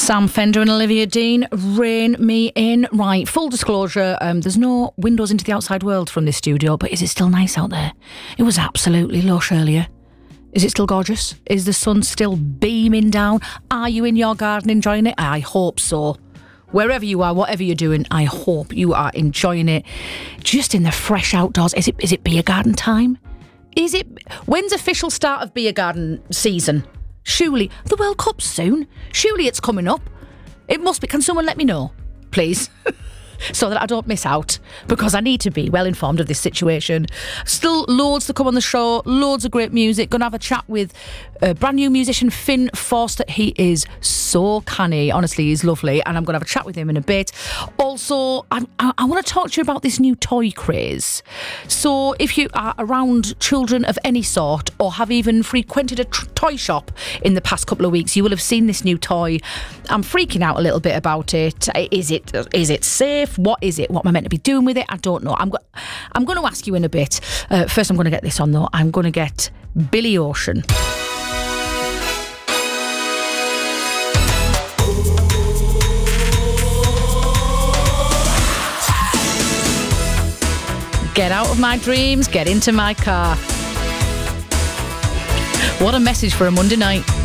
Sam Fender and Olivia Dean, Rein Me In. Right, full disclosure, there's no windows into the outside world from this studio, but is it still nice out there? It was absolutely lush earlier. Is it still gorgeous? Is the sun still beaming down? Are you in your garden enjoying it? I hope so. Wherever you are, whatever you're doing, I hope you are enjoying it. Just in the fresh outdoors. Is it beer garden time? When's official start of beer garden season? Surely, the World Cup's soon. Surely it's coming up. It must be. Can someone let me know, please? So that I don't miss out, because I need to be well informed of this situation. Still loads to come on the show, loads of great music. Gonna have a chat with a brand new musician, Finn Forster. He is so canny, honestly, he's lovely, and I'm gonna have a chat with him in a bit. Also, I want to talk to you about this new toy craze. So if you are around children of any sort, or have even frequented a toy shop in the past couple of weeks, you will have seen this new toy. I'm freaking out a little bit about it. Is it safe? What is it? What am I meant to be doing with it? I don't know. I'm going to ask you in a bit. First, I'm going to get this on, though. I'm going to get Billy Ocean. Get out of my dreams, get into my car. What a message for a Monday night.